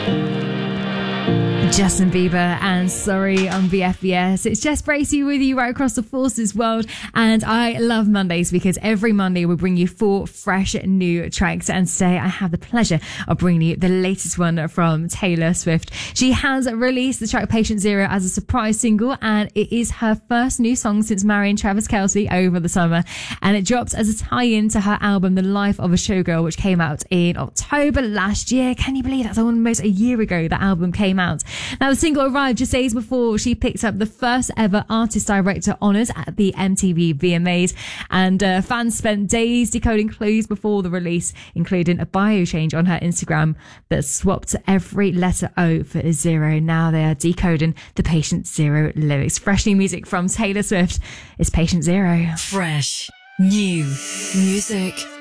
Justin Bieber and Sorry on BFBS. It's Jess Bracey with you right across the Forces world, and I love Mondays because every Monday we bring you 4 fresh new tracks, and today I have the pleasure of bringing you the latest one from Taylor Swift. She has released the track Patient Zero as a surprise single, and it is her first new song since marrying Travis Kelce over the summer, and it drops as a tie-in to her album The Life of a Showgirl, which came out in October last year. Can you believe that's almost a year ago that album came out? Now, the single arrived just days before she picked up the first ever Artist Director honours at the MTV VMAs, and fans spent days decoding clues before the release, including a bio change on her Instagram that swapped every letter O for a zero. Now they are decoding the Patient Zero lyrics. Fresh new music from Taylor Swift is Patient Zero. Fresh new music.